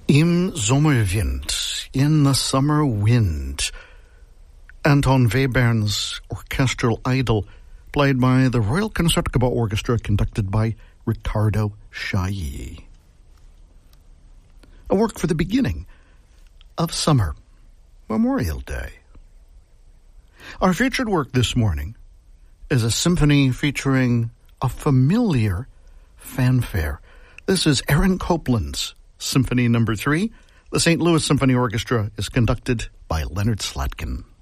Im Sommerwind, in the summer wind. Anton Webern's orchestral idyll, played by the Royal Concertgebouw Orchestra, conducted by Ricardo Chailly. A work for the beginning of summer, Memorial Day. Our featured work this morning is a symphony featuring a familiar fanfare. This is Aaron Copland's Symphony No. 3. The St. Louis Symphony Orchestra is conducted by Leonard Slatkin.